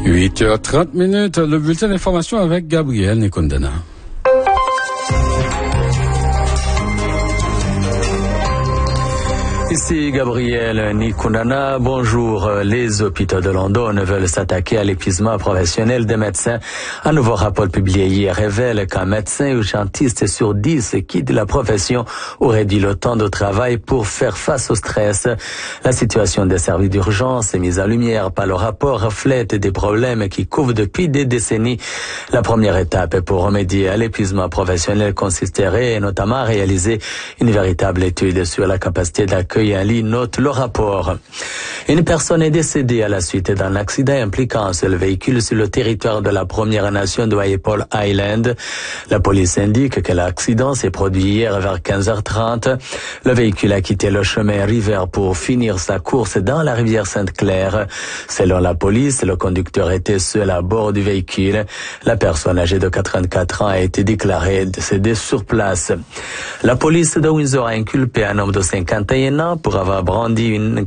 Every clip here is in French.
8h30, le bulletin d'information avec Gabriel Nikondana. Ici Gabriel Nikondana, bonjour. Les hôpitaux de London veulent s'attaquer à l'épuisement professionnel des médecins. Un nouveau rapport publié hier révèle qu'un médecin urgentiste sur 10 quitte la profession ou réduit le temps de travail pour faire face au stress. La situation des services d'urgence est mise en lumière par le rapport reflète des problèmes qui couvrent depuis des décennies. La première étape pour remédier à l'épuisement professionnel consisterait notamment à réaliser une véritable étude sur la capacité d'accueil en lit, note le rapport. Une personne est décédée à la suite d'un accident impliquant un seul véhicule sur le territoire de la Première Nation de Walpole Island. La police indique que l'accident s'est produit hier vers 15h30. Le véhicule a quitté le chemin River pour finir sa course dans la rivière Sainte-Claire. Selon la police, le conducteur était seul à bord du véhicule. La personne âgée de 84 ans a été déclarée décédée sur place. La police de Windsor a inculpé un homme de 51 ans pour avoir brandi une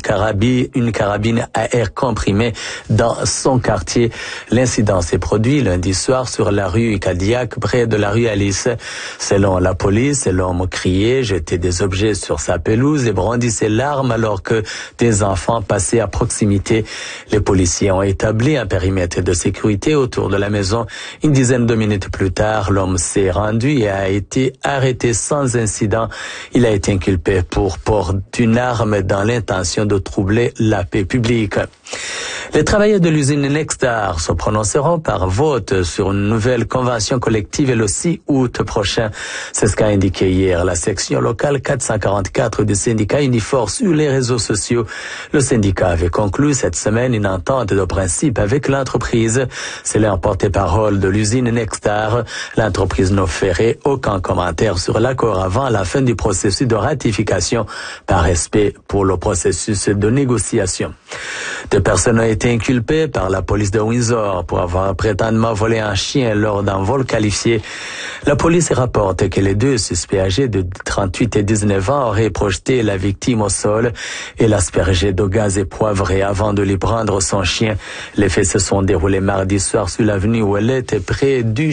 carabine à air comprimé dans son quartier. L'incident s'est produit lundi soir sur la rue Cadillac, près de la rue Alice. Selon la police, l'homme criait, jetait des objets sur sa pelouse et brandissait l'arme alors que des enfants passaient à proximité. Les policiers ont établi un périmètre de sécurité autour de la maison. Une dizaine de minutes plus tard, l'homme s'est rendu et a été arrêté sans incident. Il a été inculpé pour port d'une arme dans l'intention de troubler la paix publique. Les travailleurs de l'usine Nextar se prononceront par vote sur une nouvelle convention collective le 6 août prochain. C'est ce qu'a indiqué hier la section locale 444 du syndicat Unifor sur les réseaux sociaux. Le syndicat avait conclu cette semaine une entente de principe avec l'entreprise. C'est le porte-parole de l'usine Nextar. L'entreprise n'offrait aucun commentaire sur l'accord avant la fin du processus de ratification par respect pour le processus de négociation. Deux personnes ont été inculpées par la police de Windsor pour avoir prétendument volé un chien lors d'un vol qualifié. La police rapporte que les deux suspects âgés de 38 et 19 ans auraient projeté la victime au sol et l'aspergé de gaz et poivré avant de lui prendre son chien. Les faits se sont déroulés mardi soir sur l'avenue Ouellet près du